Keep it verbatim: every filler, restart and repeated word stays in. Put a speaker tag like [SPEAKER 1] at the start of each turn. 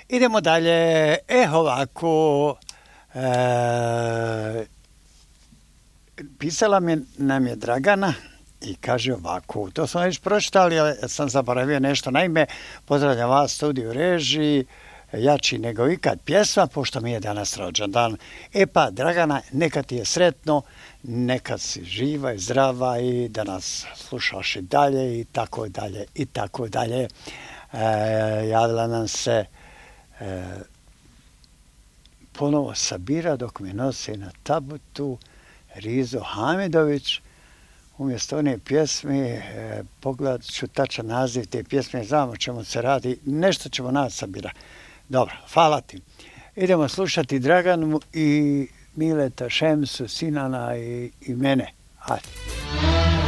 [SPEAKER 1] Idemo dalje. E, ovako, e, pisala mi, nam je Dragana i kaže ovako, to smo već pročitali, ali sam zaboravio nešto. Naime, pozdravljam vas u studiju režiji, jači nego ikad pjesma, pošto mi je danas rođendan. E pa, Dragana, neka ti je sretno, neka si živa i zdrava i da nas slušaš i dalje i tako dalje i tako dalje. E, javila nam se e, ponovo Sabira dok mi nosi na tabutu Rizo Hamidović. Umjesto one pjesme, e, pogledat ću tačan naziv te pjesme, znamo o čemu se radi, nešto ćemo naći, Sabira. Dobro, hvala ti. Idemo slušati Draganu i Mileta, Šemsu, Sinana i, i mene. Hajde.